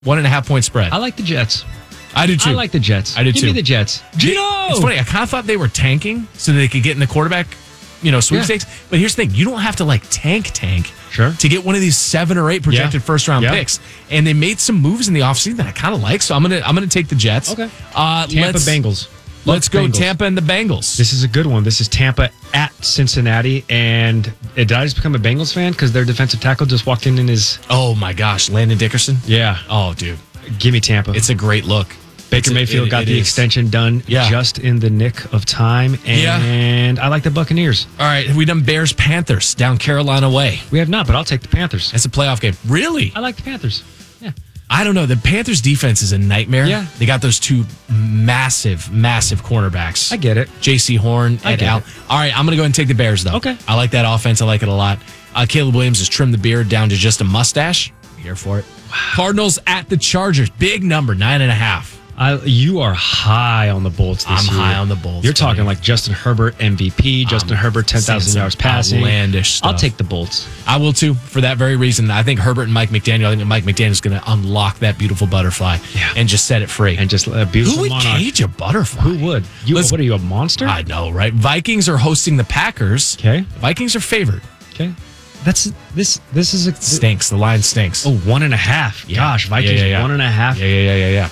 1.5 point spread. I like the Jets. I do too. I like the Jets. I do Give too. me the Jets. Gino! It's funny. I kind of thought they were tanking so that they could get in the quarterback, sweepstakes. Yeah. But here's the thing: you don't have to tank sure to get one of these 7 or 8 projected first round picks. And they made some moves in the offseason that I kind of like. So I'm gonna take the Jets. Okay. Tampa Bengals. Let's go Bengals. Tampa and the Bengals. This is a good one. This is Tampa at Cincinnati. And did I just become a Bengals fan because their defensive tackle just walked in his... Oh, my gosh. Landon Dickerson? Yeah. Oh, dude. Give me Tampa. It's a great look. Baker Mayfield got the extension done just in the nick of time. And I like the Buccaneers. All right. Have we done Bears-Panthers down Carolina way? We have not, but I'll take the Panthers. That's a playoff game. Really? I like the Panthers. Yeah. I don't know. The Panthers defense is a nightmare. Yeah. They got those 2 massive cornerbacks. I get it. J.C. Horn and Al. All right. I'm going to go ahead and take the Bears, though. Okay. I like that offense. I like it a lot. Caleb Williams has trimmed the beard down to just a mustache. I'm here for it. Wow. Cardinals at the Chargers. Big number, 9.5. You are high on the Bolts this year. I'm high on the Bolts. You're talking like Justin Herbert MVP, Justin Herbert 10,000 yards passing. Outlandish stuff. I'll take the Bolts. I will too, for that very reason. I think Herbert and Mike McDaniel, I think Mike McDaniel is going to unlock that beautiful butterfly and just set it free. And just a beautiful Who would monarch. cage a butterfly? Who would? What are you, a monster? I know, right? Vikings are hosting the Packers. Okay. Vikings are favored. Okay. This is a... Stinks. The line stinks. Oh, 1.5. Yeah. Gosh, Vikings 1.5. Yeah.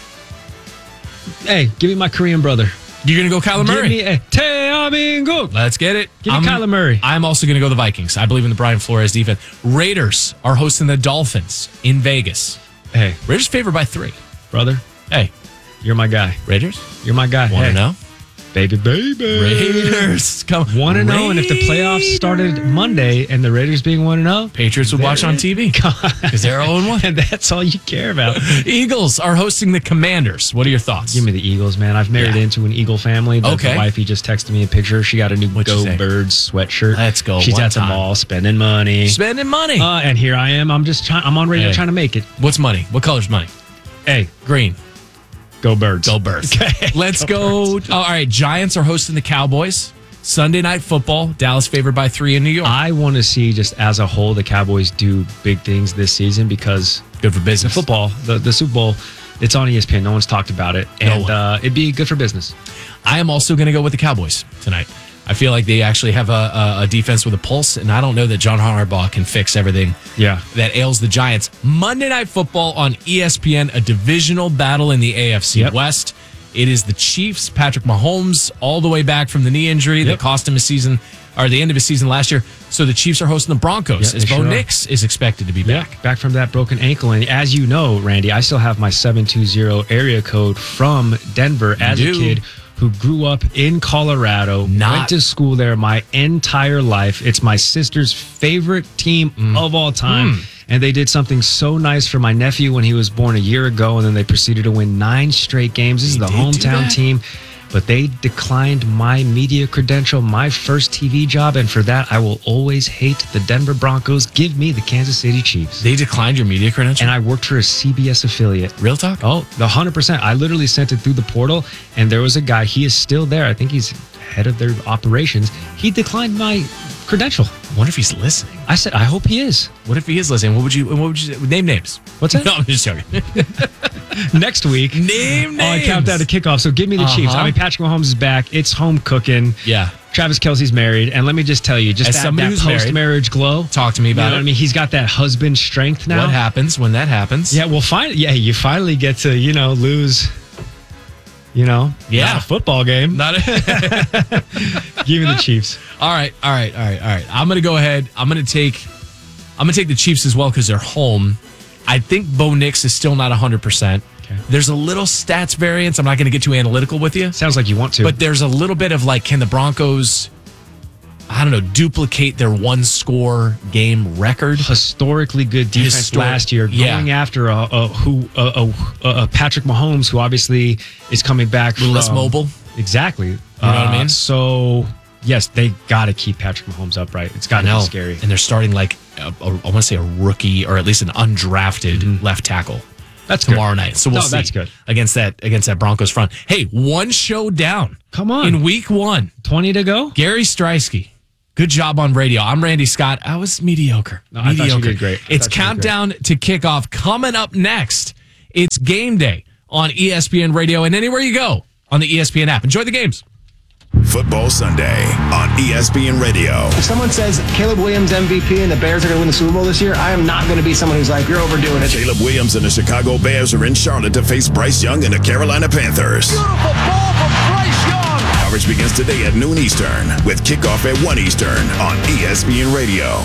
Hey, give me my Korean brother. You're going to go Kyler Murray? Give me a Teamingo. Let's get it. Give me Kyler Murray. I'm also going to go the Vikings. I believe in the Brian Flores defense. Raiders are hosting the Dolphins in Vegas. Hey. Raiders favored by 3. Brother. Hey. You're my guy. Raiders? You're my guy. Want to know? Baby. Raiders. Come 1-0. And if the playoffs started Monday and the Raiders being 1-0, Patriots would watch on TV because they're 0-1. And that's all you care about. Eagles are hosting the Commanders. What are your thoughts? Give me the Eagles, man. I've married into an Eagle family. The wifey just texted me a picture. She got a new Go Birds sweatshirt. Let's go. She's at the mall spending money. And here I am. I'm on radio trying to make it. What's money? What color's money? Hey. Green. Go Birds. Go Birds. Okay. Let's go. All right. Giants are hosting the Cowboys. Sunday Night Football. Dallas favored by 3 in New York. I want to see just as a whole the Cowboys do big things this season because good for business. The football, the Super Bowl, it's on ESPN. No one's talked about it. And it'd be good for business. I am also going to go with the Cowboys tonight. I feel like they actually have a defense with a pulse, and I don't know that John Harbaugh can fix everything that ails the Giants. Monday Night Football on ESPN, a divisional battle in the AFC West. It is the Chiefs, Patrick Mahomes, all the way back from the knee injury that cost him the end of his season last year. So the Chiefs are hosting the Broncos, as Bo Nix is expected to be back. Back from that broken ankle. And as you know, Randy, I still have my 720 area code from Denver as a kid who grew up in Colorado, went to school there my entire life. It's my sister's favorite team of all time. And they did something so nice for my nephew when he was born a year ago, and then they proceeded to win 9 straight games. This is the hometown team. But they declined my media credential, my first TV job, and for that, I will always hate the Denver Broncos. Give me the Kansas City Chiefs. They declined your media credential? And I worked for a CBS affiliate. Real talk? Oh, 100%. I literally sent it through the portal, and there was a guy, he is still there. I think he's head of their operations. He declined my credential. I wonder if he's listening. I said, I hope he is. What if he is listening? What would you name names? What's that? No, I'm just joking. Next week, name names. I countdown to kickoff. So give me the Chiefs. I mean, Patrick Mahomes is back. It's home cooking. Yeah. Travis Kelce's married, and let me just tell you, just that post-marriage glow. Talk to me about it. What I mean, he's got that husband strength now. What happens when that happens? Yeah, well, you finally get to lose. Not a football game. Not a Give me the Chiefs. All right. I'm going to go ahead. I'm going to take the Chiefs as well because they're home. I think Bo Nix is still not 100%. Okay. There's a little stats variance. I'm not going to get too analytical with you. Sounds like you want to. But there's a little bit of can the Broncos, duplicate their 1-score game record? Historically good defense last year. Going after a Patrick Mahomes, who obviously is coming back. A little less mobile. Exactly. You know what I mean? So, yes, they got to keep Patrick Mahomes upright. It's got to be scary. And they're starting I want to say a rookie or at least an undrafted left tackle. That's tomorrow good. night. So we'll see. That's good. Against that Broncos front. Hey, one show down. Come on. In week 1. 20 to go. Gary Streisky. Good job on radio. I'm Randy Scott. I was mediocre. No, I thought you did great. It's countdown to kickoff coming up next. It's game day on ESPN Radio and anywhere you go on the ESPN app. Enjoy the games. Football Sunday on ESPN Radio. If someone says Caleb Williams MVP and the Bears are going to win the Super Bowl this year, I am not going to be someone who's like, you're overdoing it. Caleb Williams and the Chicago Bears are in Charlotte to face Bryce Young and the Carolina Panthers. Beautiful ball from Bryce Young. Coverage begins today at noon Eastern with kickoff at 1 Eastern on ESPN Radio.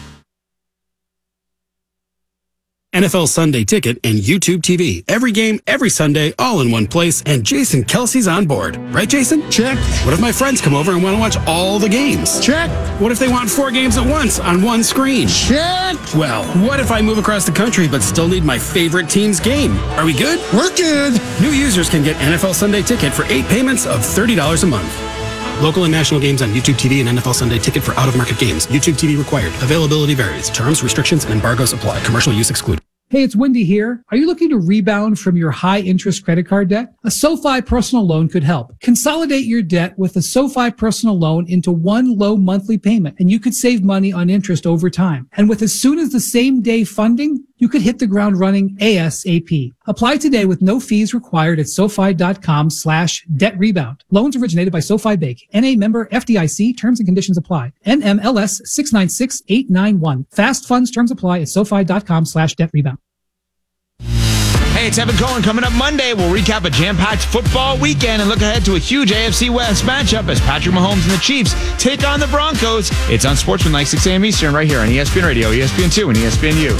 NFL Sunday Ticket and YouTube TV. Every game, every Sunday, all in one place, and Jason Kelsey's on board. Right, Jason? Check. What if my friends come over and want to watch all the games? Check. What if they want 4 games at once on one screen? Check. Well, what if I move across the country but still need my favorite team's game? Are we good? We're good. New users can get NFL Sunday Ticket for 8 payments of $30 a month. Local and national games on YouTube TV and NFL Sunday Ticket for out-of-market games. YouTube TV required. Availability varies. Terms, restrictions, and embargoes apply. Commercial use excluded. Hey, it's Wendy here. Are you looking to rebound from your high-interest credit card debt? A SoFi personal loan could help. Consolidate your debt with a SoFi personal loan into one low monthly payment, and you could save money on interest over time. And with as soon as the same day funding, you could hit the ground running ASAP. Apply today with no fees required at SoFi.com/debt-rebound. Loans originated by SoFi Bank. NA member FDIC. Terms and conditions apply. NMLS 696891. Fast funds terms apply at SoFi.com/debt-rebound. Hey, it's Evan Cohen. Coming up Monday, we'll recap a jam-packed football weekend and look ahead to a huge AFC West matchup as Patrick Mahomes and the Chiefs take on the Broncos. It's on Sportsman, 6 a.m. Eastern, right here on ESPN Radio, ESPN2, and ESPNU.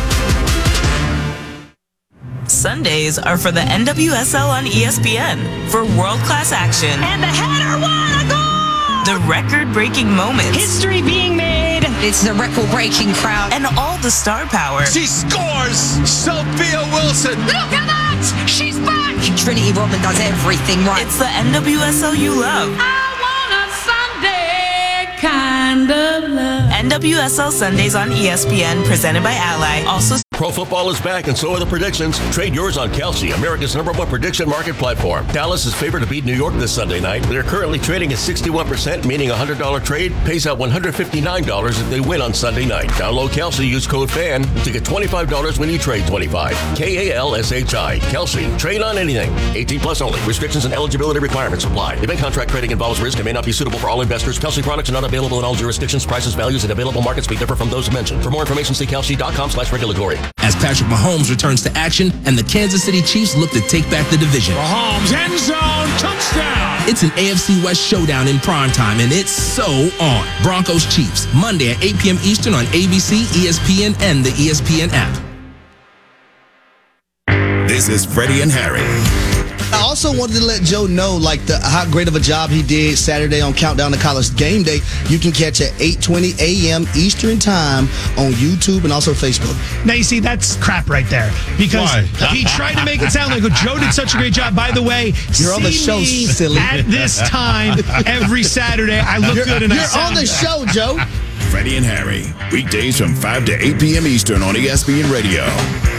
Sundays are for the NWSL on ESPN for world-class action. And the header won a goal! The record-breaking moments. History being made. It's the record-breaking crowd. And all the star power. She scores! Sophia Wilson! Look at that! She's back! Trinity Rodman does everything right. It's the NWSL you love. I want a Sunday kind of love. NWSL Sundays on ESPN, presented by Ally. Also, Pro football is back, and so are the predictions. Trade yours on Kelsey, America's #1 prediction market platform. Dallas is favored to beat New York this Sunday night. They're currently trading at 61%, meaning a $100 trade pays out $159 if they win on Sunday night. Download Kelsey, use code FAN to get $25 when you trade $25. KALSHI. Kelsey. Trade on anything. 18 plus only. Restrictions and eligibility requirements apply. Event contract trading involves risk and may not be suitable for all investors. Kelsey products are not available in all jurisdictions. Prices, values, and available markets may differ from those mentioned. For more information, see kelsey.com/regulatory. As Patrick Mahomes returns to action and the Kansas City Chiefs look to take back the division. Mahomes, end zone, touchdown! It's an AFC West showdown in primetime, and it's so on. Broncos Chiefs, Monday at 8 p.m. Eastern on ABC, ESPN, and the ESPN app. This is Freddie and Harry. I also wanted to let Joe know, how great of a job he did Saturday on Countdown to College Game Day. You can catch at 8:20 a.m. Eastern Time on YouTube and also Facebook. Now, you see, that's crap right there. Because he tried to make it sound like Joe did such a great job. By the way, you're on the show, silly. At this time, every Saturday, I look good and I sound You're on the show, Joe. Freddie and Harry, weekdays from 5 to 8 p.m. Eastern on ESPN Radio.